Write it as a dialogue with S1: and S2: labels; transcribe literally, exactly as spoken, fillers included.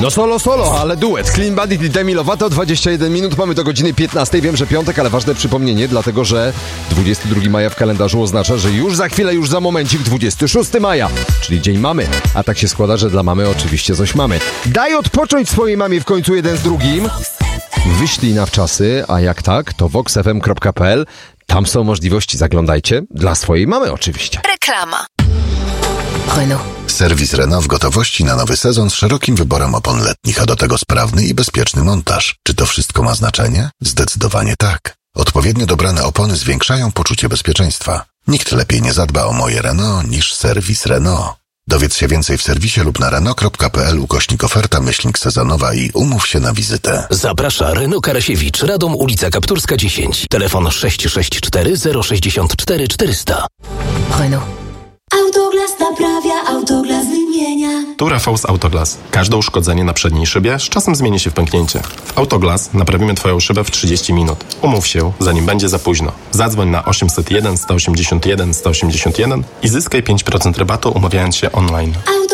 S1: No solo, solo, ale duet. Clean Bandit i Demi Lovato, dwadzieścia jeden minut, mamy do godziny piętnastej. Wiem, że piątek, ale ważne przypomnienie, dlatego że dwudziestego drugiego maja w kalendarzu oznacza, że już za chwilę, już za momencik dwudziestego szóstego maja, czyli dzień mamy. A tak się składa, że dla mamy oczywiście coś mamy. Daj odpocząć swojej mamie w końcu jeden z drugim. Wyślij na wczasy, a jak tak, to vox f m kropka p l. Tam są możliwości, zaglądajcie. Dla swojej mamy oczywiście.
S2: Reklama. Renault.
S3: Serwis Renault w gotowości na nowy sezon z szerokim wyborem opon letnich, a do tego sprawny i bezpieczny montaż. Czy to wszystko ma znaczenie? Zdecydowanie tak. Odpowiednio dobrane opony zwiększają poczucie bezpieczeństwa. Nikt lepiej nie zadba o moje Renault niż serwis Renault. Dowiedz się więcej w serwisie lub na renault kropka p l ukośnik oferta myślnik sezonowa i umów się na wizytę.
S4: Zaprasza Renault Karasiewicz, Radom, ulica Kapturska dziesięć. Telefon sześć sześć cztery zero sześć cztery czterysta.
S2: Renault.
S5: Autoglas naprawia, Autoglas wymienia.
S6: Tu Rafał z Autoglas. Każde uszkodzenie na przedniej szybie z czasem zmieni się w pęknięcie. W Autoglas naprawimy Twoją szybę w trzydzieści minut. Umów się, zanim będzie za późno. Zadzwoń na osiemset jeden sto osiemdziesiąt jeden sto osiemdziesiąt jeden i zyskaj pięć procent rabatu umawiając się online.
S5: Auto